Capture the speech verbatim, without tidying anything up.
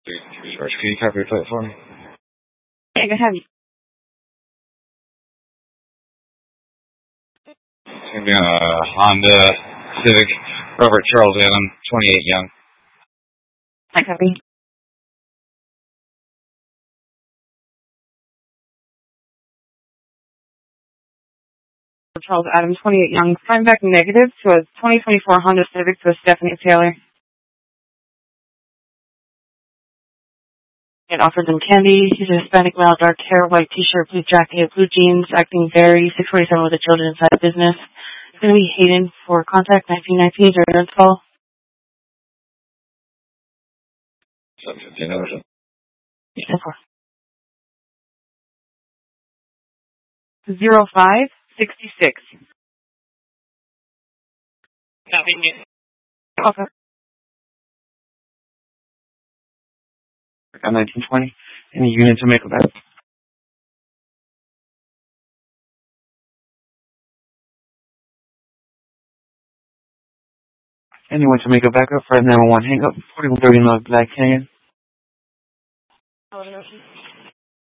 George, can you copy your plate for me? Yeah, go ahead. It's going to be on a Honda Civic, Robert Charles Allen, twenty-eight young. I copy. Charles Adams, twenty-eight young. Sign back negative to a twenty twenty-four Honda Civic to a Stephanie Taylor. And offered them candy. He's a Hispanic male, dark hair, white t-shirt, blue jacket, blue jeans, acting very six forty-seven with the children inside the business. It's going to be Hayden for contact nineteen nineteen or nurse call. seven fifteen hours. ten four. Zero five sixty six. Copy. Okay. On nineteen twenty. Any unit to make a bed? Anyone to make a backup for nine one one hang up? forty-one thirty North Black Canyon.